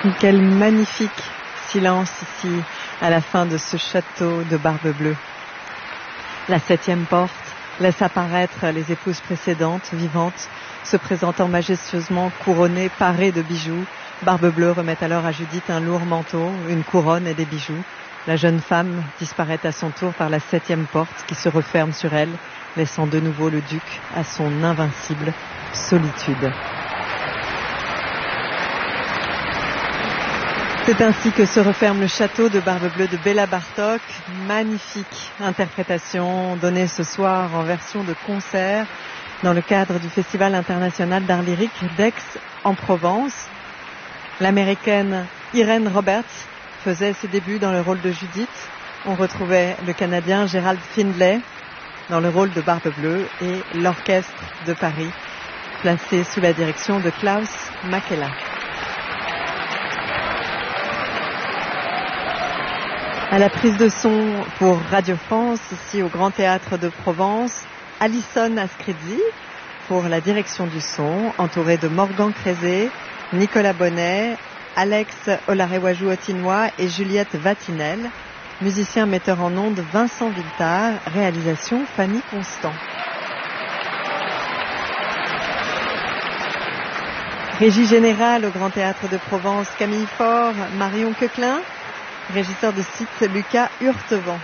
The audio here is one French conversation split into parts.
Quel magnifique silence ici, à la fin de ce château de Barbe Bleue. La 7e porte laisse apparaître les épouses précédentes, vivantes, se présentant majestueusement couronnées, parées de bijoux. Barbe Bleue remet alors à Judith un lourd manteau, une couronne et des bijoux. La jeune femme disparaît à son tour par la 7e porte qui se referme sur elle, laissant de nouveau le duc à son invincible solitude. C'est ainsi que se referme le château de Barbe Bleue de Béla Bartók. Magnifique interprétation donnée ce soir en version de concert dans le cadre du Festival international d'art lyrique d'Aix-en-Provence. L'américaine Irene Roberts faisait ses débuts dans le rôle de Judith. On retrouvait le Canadien Gerald Findlay dans le rôle de Barbe Bleue et l'Orchestre de Paris, placé sous la direction de Klaus Makela. À la prise de son pour Radio France, ici au Grand Théâtre de Provence, Alison Ascridzi pour la direction du son, entourée de Morgan Crézé, Nicolas Bonnet, Alex Olarewaju-Otinois et Juliette Vatinel, musicien metteur en ondes Vincent Viltard, réalisation Fanny Constant. Régie générale au Grand Théâtre de Provence, Camille Faure, Marion Queclin. Régisseur de site, Lucas Hurtevent.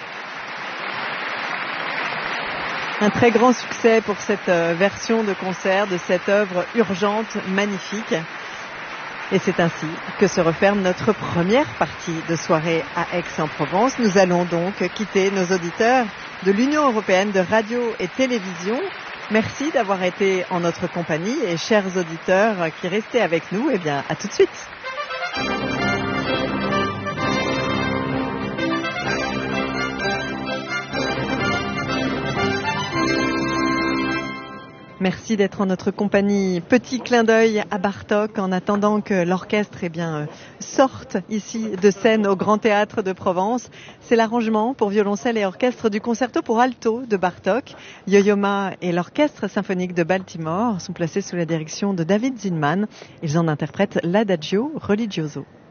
Un très grand succès pour cette version de concert de cette œuvre urgente, magnifique. Et c'est ainsi que se referme notre première partie de soirée à Aix-en-Provence. Nous allons donc quitter nos auditeurs de l'Union européenne de radio et télévision. Merci d'avoir été en notre compagnie et chers auditeurs qui restez avec nous, eh bien, à tout de suite. Merci d'être en notre compagnie. Petit clin d'œil à Bartók en attendant que l'orchestre sorte ici de scène au Grand Théâtre de Provence. C'est l'arrangement pour violoncelle et orchestre du concerto pour alto de Bartók. Yo-Yo Ma et l'Orchestre symphonique de Baltimore sont placés sous la direction de David Zinman. Ils en interprètent l'Adagio Religioso.